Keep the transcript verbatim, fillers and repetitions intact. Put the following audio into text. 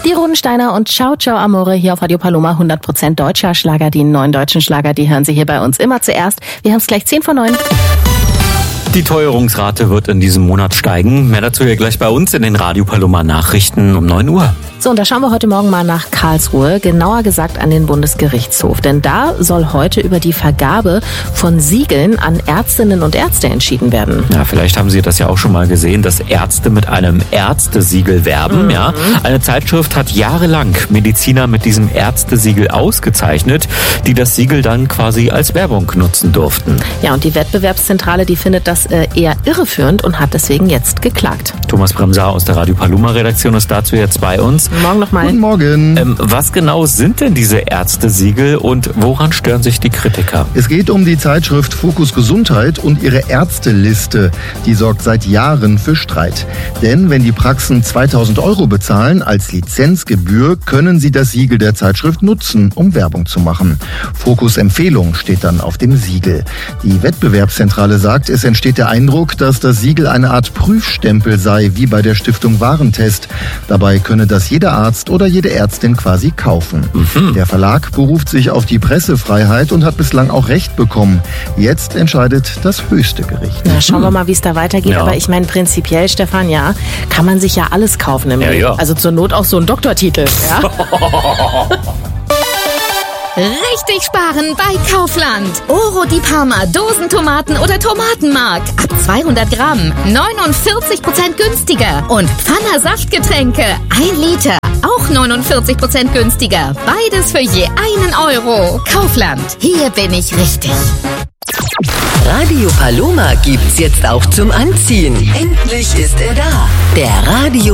Die Rodensteiner und Ciao Ciao Amore hier auf Radio Paloma, hundert Prozent deutscher Schlager. Die neuen deutschen Schlager, die hören Sie hier bei uns immer zuerst. Wir haben es gleich zehn vor neun. Die Teuerungsrate wird in diesem Monat steigen. Mehr dazu hier gleich bei uns in den Radio Paloma Nachrichten um neun Uhr. So, und da schauen wir heute Morgen mal nach Karlsruhe, genauer gesagt an den Bundesgerichtshof. Denn da soll heute über die Vergabe von Siegeln an Ärztinnen und Ärzte entschieden werden. Ja, vielleicht haben Sie das ja auch schon mal gesehen, dass Ärzte mit einem Ärztesiegel werben. Mhm. Ja, eine Zeitschrift hat jahrelang Mediziner mit diesem Ärztesiegel ausgezeichnet, die das Siegel dann quasi als Werbung nutzen durften. Ja, und die Wettbewerbszentrale, die findet das äh, eher irreführend und hat deswegen jetzt geklagt. Thomas Bremser aus der Radio Paloma Redaktion ist dazu jetzt bei uns. Morgen nochmal. Guten Morgen. Ähm, was genau sind denn diese Ärztesiegel und woran stören sich die Kritiker? Es geht um die Zeitschrift Fokus Gesundheit und ihre Ärzteliste. Die sorgt seit Jahren für Streit. Denn wenn die Praxen zweitausend Euro bezahlen als Lizenzgebühr, können sie das Siegel der Zeitschrift nutzen, um Werbung zu machen. Fokus Empfehlung steht dann auf dem Siegel. Die Wettbewerbszentrale sagt, es entsteht der Eindruck, dass das Siegel eine Art Prüfstempel sei, wie bei der Stiftung Warentest. Dabei könne das jeder Arzt oder jede Ärztin quasi kaufen. Mhm. Der Verlag beruft sich auf die Pressefreiheit und hat bislang auch Recht bekommen. Jetzt entscheidet das höchste Gericht. Na, schauen wir mal, wie es da weitergeht. Ja. Aber ich meine, prinzipiell, Stefan, ja, kann man sich ja alles kaufen im Ja, Leben. ja. Also zur Not auch so einen Doktortitel. Ja? Richtig sparen bei Kaufland. Oro di Parma, Dosentomaten oder Tomatenmark. Ab zweihundert Gramm neunundvierzig Prozent günstiger. Und Pfanner Saftgetränke, ein Liter, auch neunundvierzig Prozent günstiger. Beides für je einen Euro. Kaufland, hier bin ich richtig. Radio Paloma gibt's jetzt auch zum Anziehen. Endlich ist er da. Der Radio